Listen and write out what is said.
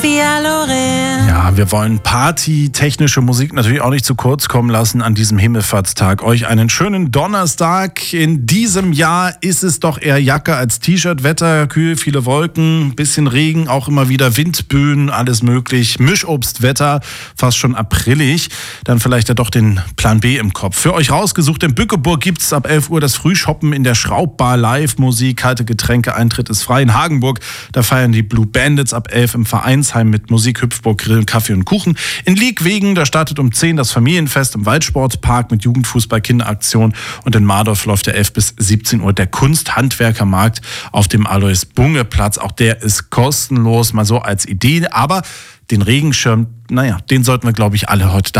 Sophia Loren. Ja, wir wollen partytechnische Musik natürlich auch nicht zu kurz kommen lassen an diesem Himmelfahrtstag. Euch einen schönen Donnerstag. In diesem Jahr ist es doch eher Jacke als T-Shirt. Wetter, kühl, viele Wolken, bisschen Regen, auch immer wieder Windböen, alles möglich. Mischobstwetter, fast schon aprillig. Dann vielleicht ja doch den Plan B im Kopf. Für euch rausgesucht, in Bückeburg gibt's ab 11 Uhr das Frühshoppen in der Schraubbar, Live-Musik, kalte Getränke, Eintritt ist frei. In Hagenburg, da feiern die Blue Bandits ab 11 im Vereinsheim mit Musik, Hüpfburg, Grillen, Kaffee und Kuchen. In Liegwegen, da startet um 10 das Familienfest im Waldsportpark mit Jugendfußball, Kinderaktion. Und in Mardorf läuft der 11 bis 17 Uhr der Kunsthandwerkermarkt auf dem Alois-Bunge-Platz. Auch der ist kostenlos, mal so als Idee. Aber den Regenschirm, den sollten wir, glaube ich, alle heute da